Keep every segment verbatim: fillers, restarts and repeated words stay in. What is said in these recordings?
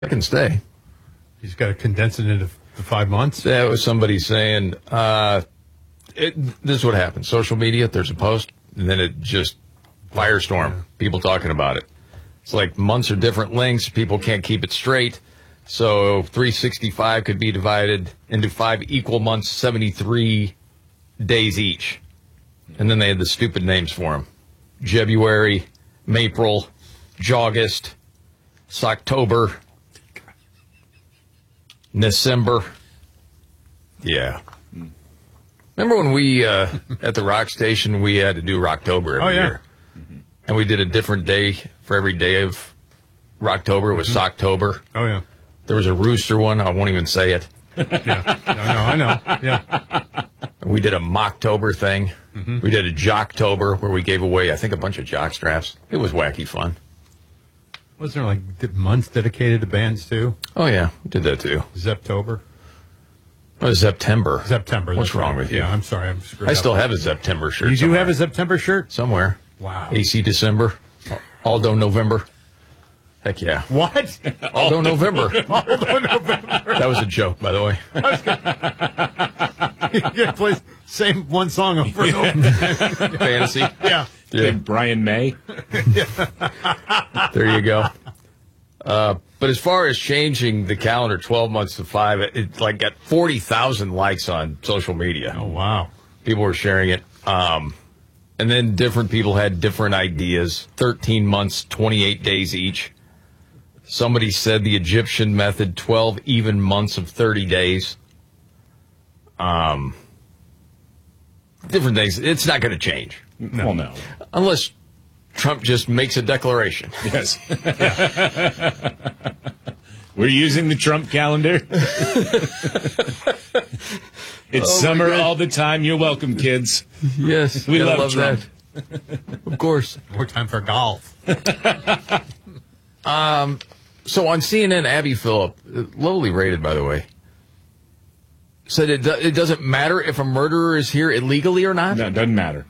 I can stay. He's got to condense it into the five months. That was somebody saying, uh, it, this is what happens. Social media, there's a post, and then it just firestorm. Yeah. People talking about it. It's like months are different lengths. People can't keep it straight. So three sixty-five could be divided into five equal months, seventy-three days each. And then they had the stupid names for them. Jebuary, Mapril, Jawgust, Socktober, December. Yeah. Remember when we, uh, at the rock station, we had to do Rocktober every oh, yeah. year? Mm-hmm. And we did a different day for every day of Rocktober. It was mm-hmm. Socktober. Oh, yeah. There was a rooster one. I won't even say it. Yeah. No, no, I know. Yeah. We did a Mocktober thing. Mm-hmm. We did a Jocktober where we gave away, I think, a bunch of jock straps. It was wacky fun. Wasn't there like months dedicated to bands too? Oh yeah, we did that too. Zeptober. Oh, September. September. What's wrong with you? Yeah, I'm sorry. I'm screwed I up. still have a September shirt. You somewhere. do have a September shirt somewhere. Wow. A C December. Aldo November. Heck yeah. What? Aldo November. Aldo November. That was a joke, by the way. You play same one song over and over. Fantasy. Yeah. Yeah. Brian May. There you go. Uh, but as far as changing the calendar twelve months to five, it, it like got forty thousand likes on social media. Oh, wow. People were sharing it. Um, and then different people had different ideas. thirteen months, twenty-eight days each. Somebody said the Egyptian method, twelve even months of thirty days. Um, different things. It's not going to change. No. Well, no. Unless Trump just makes a declaration. Yes. We're using the Trump calendar. It's oh summer all the time. You're welcome, kids. Yes. We love, love Trump. That. Of course. More time for golf. um, so on C N N, Abby Phillip, lowly rated, by the way, said it, do, it doesn't matter if a murderer is here illegally or not? No, it doesn't matter.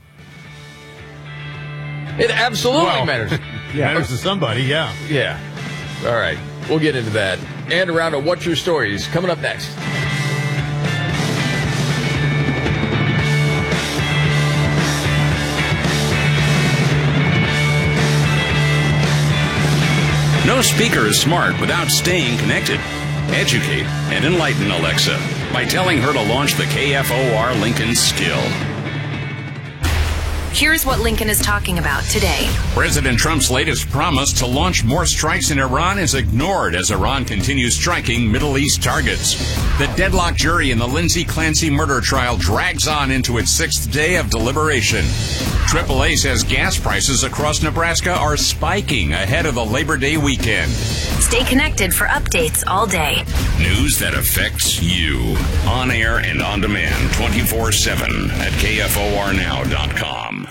It absolutely well, matters. Yeah. Matters to somebody, yeah. Yeah. All right. We'll get into that. And around to What's Your Stories coming up next. No speaker is smart without staying connected. Educate and enlighten Alexa by telling her to launch the K F O R Lincoln skill. Here's what Lincoln is talking about today. President Trump's latest promise to launch more strikes in Iran is ignored as Iran continues striking Middle East targets. The deadlock jury in the Lindsay Clancy murder trial drags on into its sixth day of deliberation. triple A says gas prices across Nebraska are spiking ahead of the Labor Day weekend. Stay connected for updates all day. News that affects you. On air and on demand twenty-four seven at K F O R now dot com.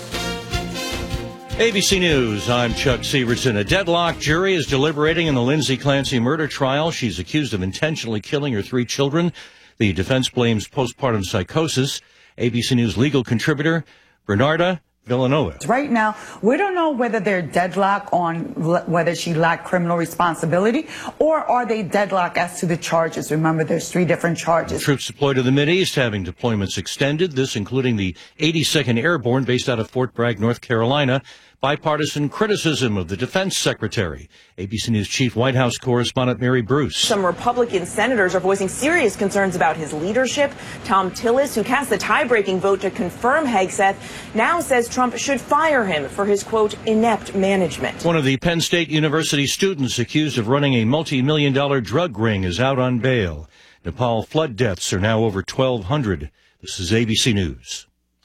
A B C News, I'm Chuck Severson. A deadlock jury is deliberating in the Lindsay Clancy murder trial. She's accused of intentionally killing her three children. The defense blames postpartum psychosis. A B C News legal contributor Bernarda Villanova. Right now, we don't know whether they're deadlocked on l- whether she lacked criminal responsibility, or are they deadlocked as to the charges. Remember, there's three different charges. Troops deployed to the Mideast having deployments extended, this including the eighty-second Airborne based out of Fort Bragg, North Carolina. Bipartisan criticism of the defense secretary. A B C News chief White House correspondent Mary Bruce. Some Republican senators are voicing serious concerns about his leadership. Tom Tillis, who cast the tie-breaking vote to confirm Hegseth, now says Trump should fire him for his, quote, inept management. One of the Penn State University students accused of running a multi-million dollar drug ring is out on bail. Nepal flood deaths are now over twelve hundred. This is A B C News.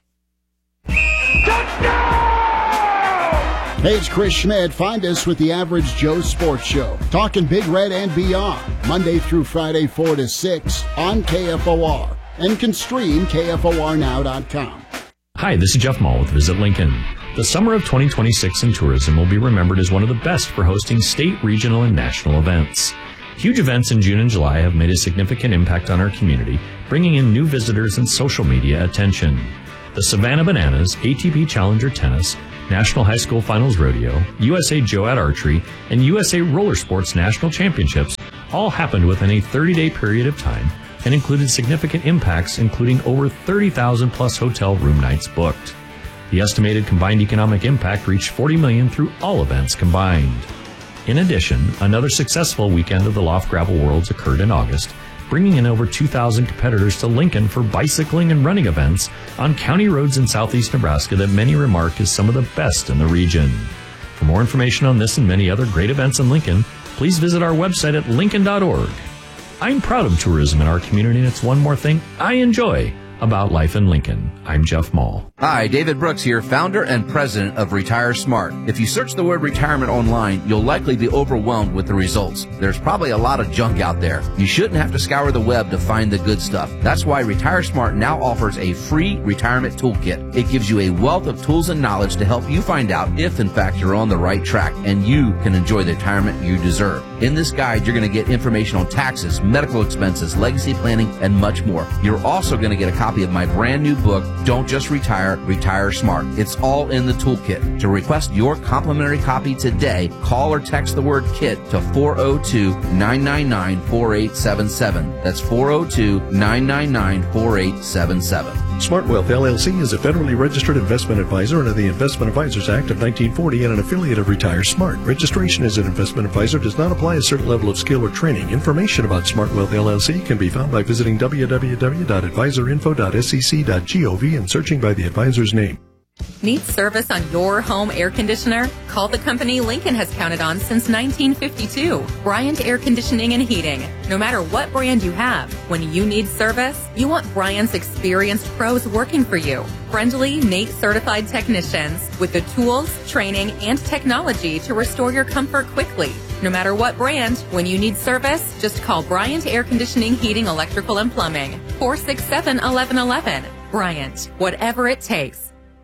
Hey, it's Chris Schmidt. Find us with the Average Joe Sports Show. Talking Big Red and beyond. Monday through Friday, four to six on K F O R. And can stream K F O R now dot com. Hi, this is Jeff Mall with Visit Lincoln. The summer of twenty twenty-six in tourism will be remembered as one of the best for hosting state, regional, and national events. Huge events in June and July have made a significant impact on our community, bringing in new visitors and social media attention. The Savannah Bananas, A T P Challenger Tennis, National High School Finals Rodeo, U S A Joad Archery, and U S A Roller Sports National Championships all happened within a thirty-day period of time and included significant impacts, including over thirty thousand plus hotel room nights booked. The estimated combined economic impact reached forty million dollars through all events combined. In addition, another successful weekend of the Loft Gravel Worlds occurred in August, bringing in over two thousand competitors to Lincoln for bicycling and running events on county roads in southeast Nebraska that many remark is some of the best in the region. For more information on this and many other great events in Lincoln, please visit our website at lincoln dot org. I'm proud of tourism in our community, and it's one more thing I enjoy about life in Lincoln. I'm Jeff Mall. Hi, David Brooks here, founder and president of Retire Smart. If you search the word retirement online, you'll likely be overwhelmed with the results. There's probably a lot of junk out there. You shouldn't have to scour the web to find the good stuff. That's why Retire Smart now offers a free retirement toolkit. It gives you a wealth of tools and knowledge to help you find out if, in fact, you're on the right track and you can enjoy the retirement you deserve. In this guide, you're going to get information on taxes, medical expenses, legacy planning, and much more. You're also going to get a copy of my brand new book, Don't Just Retire, Retire Smart. It's all in the toolkit. To request your complimentary copy today, call or text the word KIT to four oh two, nine nine nine, four eight seven seven. That's four oh two, nine nine nine, four eight seven seven. Smart Wealth L L C is a federally registered investment advisor under the Investment Advisors Act of nineteen forty and an affiliate of Retire Smart. Registration as an investment advisor does not apply a certain level of skill or training. Information about Smart Wealth L L C can be found by visiting w w w dot advisor info dot s e c dot gov and searching by the advisor's name. Need service on your home air conditioner? Call the company Lincoln has counted on since nineteen fifty-two. Bryant Air Conditioning and Heating. No matter what brand you have, when you need service, you want Bryant's experienced pros working for you. Friendly, N A T E certified technicians with the tools, training, and technology to restore your comfort quickly. No matter what brand, when you need service, just call Bryant Air Conditioning, Heating, Electrical, and Plumbing. four six seven, one one one one. Bryant, whatever it takes.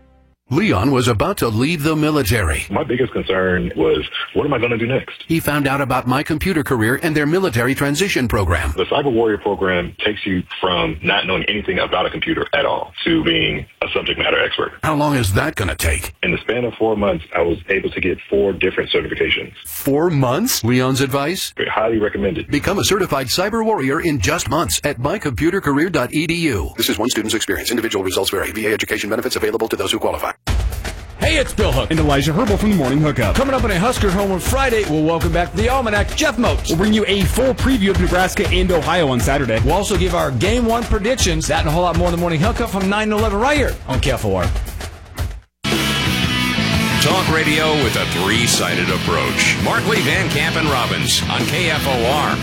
Leon was about to leave the military. My biggest concern was, what am I going to do next? He found out about My Computer Career and their military transition program. The Cyber Warrior program takes you from not knowing anything about a computer at all to being a subject matter expert. How long is that going to take? In the span of four months, I was able to get four different certifications. Four months? Leon's advice? Highly recommended. Become a certified cyber warrior in just months at my computer career dot e d u. This is one student's experience. Individual results vary. V A education benefits available to those who qualify. Hey, it's Bill Hook and Elijah Herbal from the Morning Hookup. Coming up on a Huskers Home on Friday, we'll welcome back to the Almanac Jeff Moats. We'll bring you a full preview of Nebraska and Ohio on Saturday. We'll also give our Game one predictions. That and a whole lot more in the Morning Hookup from nine to eleven right here on K F O R. Talk radio with a three-sided approach. Markley, Van Camp, and Robbins on K F O R.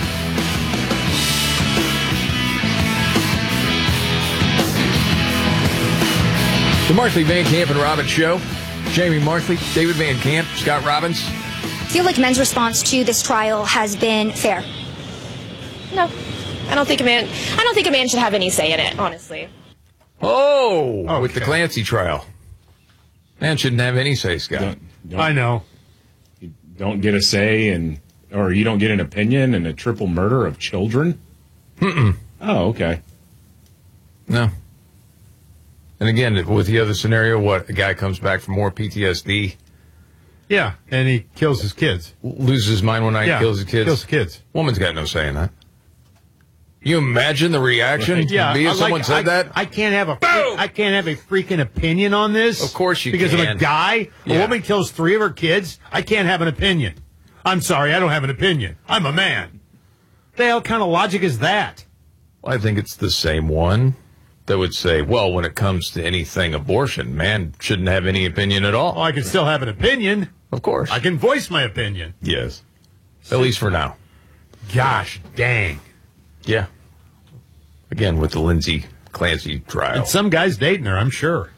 The Markley, Van Camp, and Robbins Show. Jamie Markley, David Van Camp, Scott Robbins. I feel like men's response to this trial has been fair. No, I don't think a man. I don't think a man should have any say in it, honestly. Oh, okay. With the Clancy trial, man shouldn't have any say, Scott. Don't, don't, I know. You don't get a say, and or you don't get an opinion in a triple murder of children. Mm-mm. Oh, okay. No. And again, with the other scenario, what, a guy comes back from more P T S D? Yeah, and he kills his kids. Loses his mind one night, yeah, kills his kids? kills the kids. Woman's got no say in that. You imagine the reaction right. yeah, be if like, someone said I, that? I can't have a Boom! I can't have a freaking opinion on this. Of course you because can. Because of a guy, yeah. a woman kills three of her kids. I can't have an opinion. I'm sorry, I don't have an opinion. I'm a man. The hell kind of logic is that? Well, I think it's the same one that would say, well, when it comes to anything abortion, man shouldn't have any opinion at all. Oh, I can still have an opinion. Of course. I can voice my opinion. Yes. At least for now. Gosh dang. Yeah. Again, with the Lindsay Clancy trial. And some guy's dating her, I'm sure.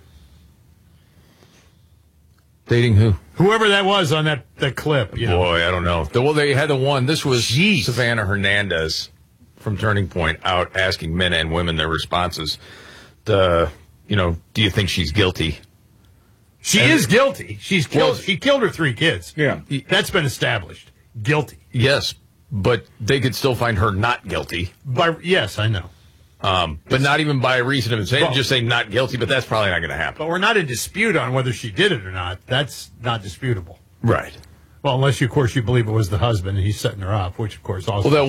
Dating who? Whoever that was on that, that clip. You Boy, know. I don't know. Well, they had the one. This was Jeez. Savannah Hernandez from Turning Point out asking men and women their responses. The, you know, do you think she's guilty? She and is guilty. She's killed. Well, she killed her three kids. Yeah. That's been established. Guilty. Yes, but they could still find her not guilty. By, yes, I know. Um, but not even by reason of insanity. Well- Just say not guilty, but that's probably not going to happen. But we're not in dispute on whether she did it or not. That's not disputable. Right. Well, unless, you, of course, you believe it was the husband and he's setting her up, which, of course, also... Well, that